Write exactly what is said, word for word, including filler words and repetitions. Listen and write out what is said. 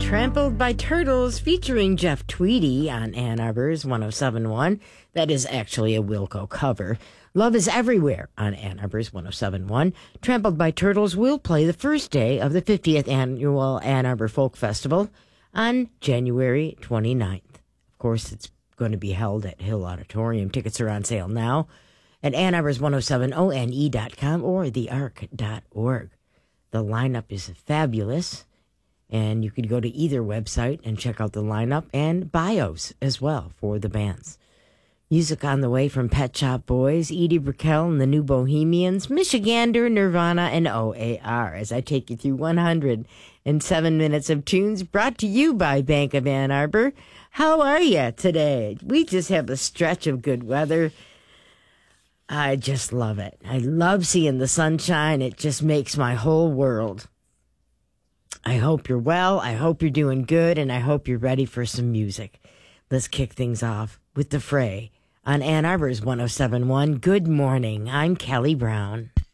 Trampled by Turtles featuring Jeff Tweedy on Ann Arbor's one oh seven point one. That is actually a Wilco cover. Love is Everywhere on Ann Arbor's one oh seven point one. Trampled by Turtles will play the first day of the fiftieth Annual Ann Arbor Folk Festival on January twenty-ninth. Of course, it's going to be held at Hill Auditorium. Tickets are on sale now at Ann Arbor's one oh seven O N E dot com or the arc dot org. The lineup is fabulous, and you could go to either website and check out the lineup and bios as well for the bands. Music on the way from Pet Shop Boys, Edie Brickell and the New Bohemians, Michigander, Nirvana, and O A R as I take you through one hundred seven minutes of tunes brought to you by Bank of Ann Arbor. How are you today? We just have a stretch of good weather. I just love it. I love seeing the sunshine. It just makes my whole world. I hope you're well. I hope you're doing good, and I hope you're ready for some music. Let's kick things off with The Fray on Ann Arbor's one oh seven point one. Good morning. I'm Kelly Brown.